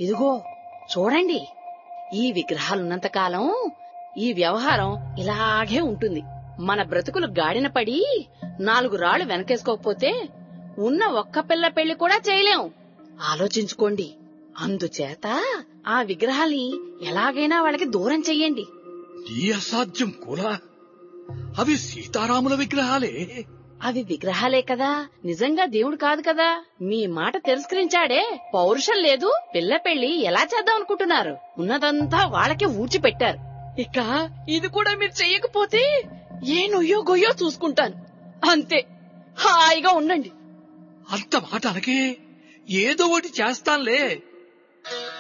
ఇదిగో చూడండి, ఈ విగ్రహాలున్నంత కాలం ఈ వ్యవహారం ఇలాగే ఉంటుంది. మన బ్రతుకులు గాడిన పడి 4 రాళ్లు వెనకేసుకోకపోతే ఉన్న ఒక్క పిల్ల పెళ్లి కూడా చేయలేం. ఆలోచించుకోండి. అందుచేత ఆ విగ్రహాల్ని ఎలాగైనా వాళ్ళకి దూరం చెయ్యండి. నీ అసాధ్యం కూడా. అవి సీతారాముల విగ్రహాలే. అవి విగ్రహాలే కదా, నిజంగా దేవుడు కాదు కదా. మీ మాట తిరస్కరించాడే, పౌరుషం లేదు. పిల్ల పెళ్లి ఎలా చేద్దాం అనుకుంటున్నారు? ఉన్నదంతా వాళ్ళకే ఊడ్చిపెట్టారు. ఇక ఇది కూడా మీరు చెయ్యకపోతే ఏ నొయ్యో గొయ్యో చూసుకుంటాను. అంతే, హాయిగా ఉండండి. అంత మాట అనకే, ఏదో ఒకటి చేస్తానులే.